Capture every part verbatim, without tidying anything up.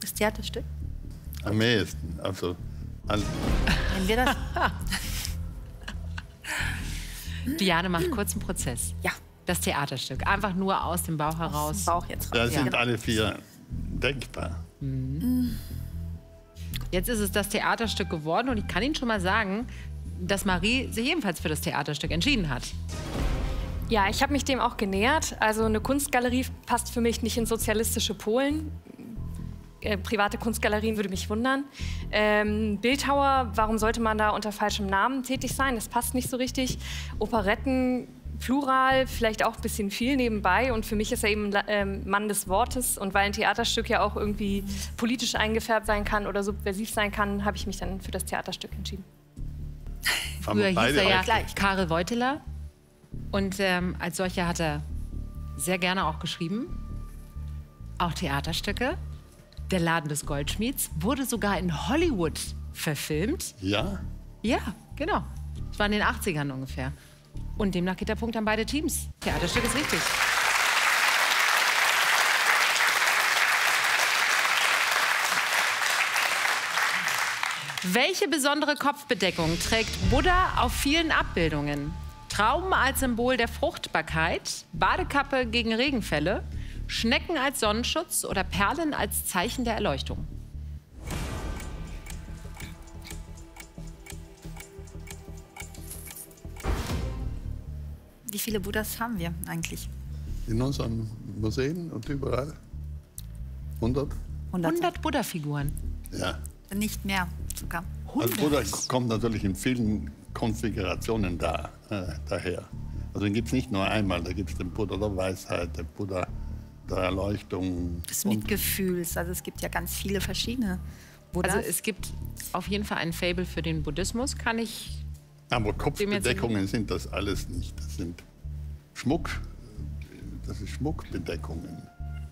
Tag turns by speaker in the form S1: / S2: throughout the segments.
S1: Das Theaterstück?
S2: Am ehesten. Also, an
S1: Wenn wir das...
S3: Diane macht kurz einen Prozess.
S1: Ja.
S3: Das Theaterstück. Einfach nur aus dem Bauch heraus.
S1: Aus dem Bauch jetzt raus.
S2: da sind
S1: Ja.
S2: alle vier denkbar.
S3: Jetzt ist es das Theaterstück geworden und ich kann Ihnen schon mal sagen, dass Marie sich ebenfalls für das Theaterstück entschieden hat.
S4: Ja, ich habe mich dem auch genähert. Also eine Kunstgalerie passt für mich nicht in sozialistische Polen. Äh, private Kunstgalerien würde mich wundern. Ähm, Bildhauer, warum sollte man da unter falschem Namen tätig sein? Das passt nicht so richtig. Operetten, Plural, vielleicht auch ein bisschen viel nebenbei. Und für mich ist er eben ähm, Mann des Wortes. Und weil ein Theaterstück ja auch irgendwie politisch eingefärbt sein kann oder subversiv sein kann, habe ich mich dann für das Theaterstück entschieden.
S2: Haben
S3: Früher
S2: wir
S3: hieß
S2: beide
S3: er ja
S2: auch
S1: gleich.
S3: Karel Wojtyla. Und ähm, als solcher hat er sehr gerne auch geschrieben. Auch Theaterstücke. Der Laden des Goldschmieds wurde sogar in Hollywood verfilmt.
S2: Ja?
S3: Ja, genau. Das war in den achtzigern ungefähr. Und demnach geht der Punkt an beide Teams. Theaterstück ist richtig. Welche besondere Kopfbedeckung trägt Buddha auf vielen Abbildungen? Trauben als Symbol der Fruchtbarkeit, Badekappe gegen Regenfälle, Schnecken als Sonnenschutz oder Perlen als Zeichen der Erleuchtung?
S1: Wie viele Buddhas haben wir eigentlich?
S2: In unseren Museen und überall? hundert?
S1: hundert.
S3: hundert Buddha-Figuren.
S2: Ja.
S1: Nicht mehr sogar.
S2: Also Buddha kommt natürlich in vielen Konfigurationen da, äh, daher. Also den gibt es nicht nur einmal, da gibt es den Buddha der Weisheit, den Buddha der Erleuchtung.
S1: Des Mitgefühls. Also es gibt ja ganz viele verschiedene Buddhas.
S3: Also es gibt auf jeden Fall ein Faible für den Buddhismus, kann ich...
S2: Aber Kopfbedeckungen sind das alles nicht. Das sind Schmuck, das ist Schmuckbedeckungen.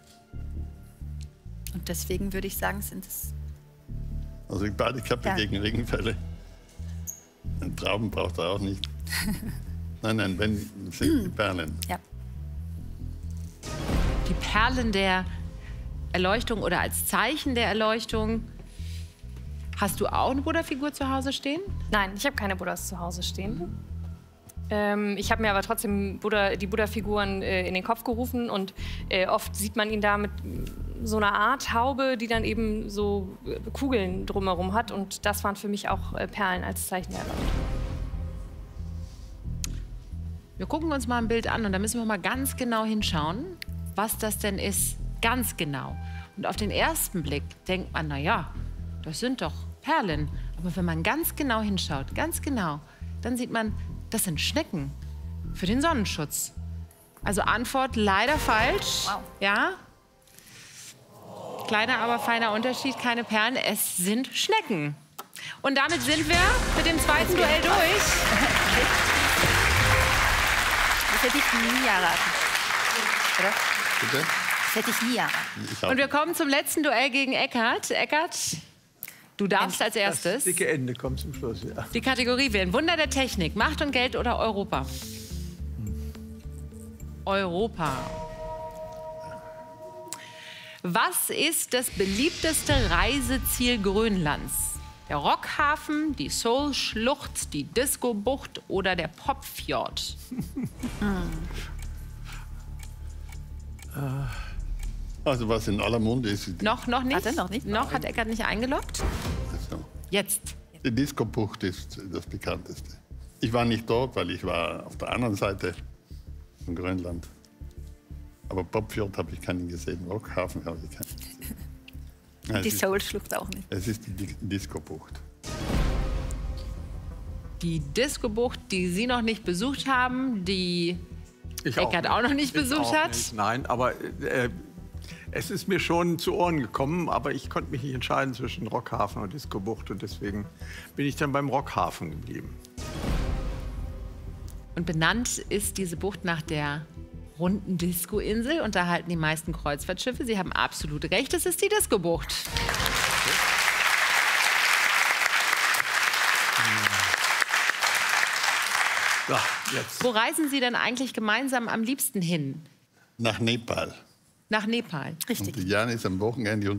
S1: Und deswegen würde ich sagen, sind es...
S2: Also die Badekappe
S1: Ja.
S2: gegen Regenfälle. Ein Trauben braucht er auch nicht. Nein, nein, wenn, sind die Perlen.
S1: Ja.
S3: Die Perlen der Erleuchtung oder als Zeichen der Erleuchtung. Hast du auch eine Buddha-Figur zu Hause stehen?
S4: Nein, ich habe keine Buddhas zu Hause stehen. Ähm, ich habe mir aber trotzdem Buddha, die Buddha-Figuren äh, in den Kopf gerufen und äh, oft sieht man ihn da mit so einer Art Haube, die dann eben so äh, Kugeln drumherum hat und das waren für mich auch äh, Perlen als Zeichen der Erleuchtung.
S3: Wir gucken uns mal ein Bild an und da müssen wir mal ganz genau hinschauen, was das denn ist. Ganz genau. Und auf den ersten Blick denkt man, na ja, das sind doch Perlen. Aber wenn man ganz genau hinschaut, ganz genau, dann sieht man, das sind Schnecken für den Sonnenschutz. Also Antwort leider falsch.
S1: Wow.
S3: Ja. Kleiner, aber feiner Unterschied, keine Perlen, es sind Schnecken. Und damit sind wir mit dem zweiten Duell durch.
S1: Das hätte ich nie erraten. Oder?
S2: Bitte?
S1: Das hätte ich nie erraten.
S2: Ich auch.
S3: Und wir kommen zum letzten Duell gegen Eckart. Eckart, du darfst als
S5: Das
S3: erstes
S5: dicke Ende kommt zum Schluss, ja.
S3: die Kategorie wählen. Wunder der Technik, Macht und Geld oder Europa? Europa. Was ist das beliebteste Reiseziel Grönlands? Der Rockhafen, die Soul-Schlucht, die Disco-Bucht oder der Popfjord?
S2: Also was in aller Munde ist, die,
S3: Noch, noch nicht?
S1: Hat er noch nicht?
S3: Noch hat Eckart nicht eingeloggt?
S2: also,
S3: Jetzt.
S2: die Disco-Bucht ist das bekannteste. Ich war nicht dort, weil ich war auf der anderen Seite von Grönland. Aber Popfjord habe ich keinen gesehen, Rockhafen habe ich keinen gesehen. Ja,
S1: Die
S2: es ist-
S1: Soul-Schlucht auch nicht.
S2: Es ist die Di- Disco-Bucht.
S3: Die Disco-Bucht, die Sie noch nicht besucht haben, die
S5: Ich
S3: Eckart auch noch nicht
S5: Ich
S3: besucht
S5: auch
S3: hat?
S5: nicht. Nein, aber äh, es ist mir schon zu Ohren gekommen, aber ich konnte mich nicht entscheiden zwischen Rockhafen und Disco-Bucht und deswegen bin ich dann beim Rockhafen geblieben.
S3: Und benannt ist diese Bucht nach der runden Disco-Insel und da halten die meisten Kreuzfahrtschiffe. Sie haben absolut recht, es ist die Disco-Bucht.
S5: So, jetzt.
S3: Wo reisen Sie denn eigentlich gemeinsam am liebsten hin?
S2: Nach Nepal.
S3: Nach Nepal.
S1: Richtig.
S2: Und die Jan ist am Wochenende